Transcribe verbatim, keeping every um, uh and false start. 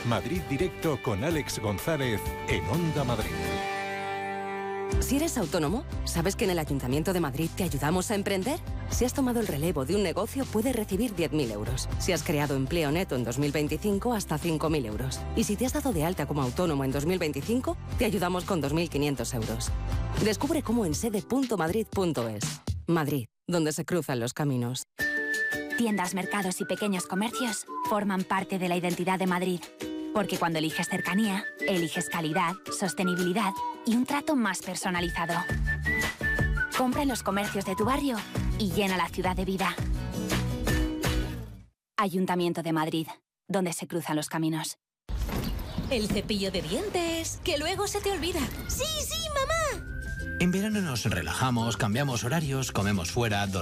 Madrid Directo con Alex González en Onda Madrid. Si eres autónomo, ¿sabes que en el Ayuntamiento de Madrid te ayudamos a emprender? Si has tomado el relevo de un negocio, puedes recibir diez mil euros. Si has creado empleo neto en dos mil veinticinco, hasta cinco mil euros. Y si te has dado de alta como autónomo en dos mil veinticinco, te ayudamos con dos mil quinientos euros. Descubre cómo en sede punto madrid punto es. Madrid, donde se cruzan los caminos. Tiendas, mercados y pequeños comercios forman parte de la identidad de Madrid. Porque cuando eliges cercanía, eliges calidad, sostenibilidad y un trato más personalizado. Compra en los comercios de tu barrio y llena la ciudad de vida. Ayuntamiento de Madrid, donde se cruzan los caminos. El cepillo de dientes, que luego se te olvida. ¡Sí, sí, mamá! En verano nos relajamos, cambiamos horarios, comemos fuera, dormimos.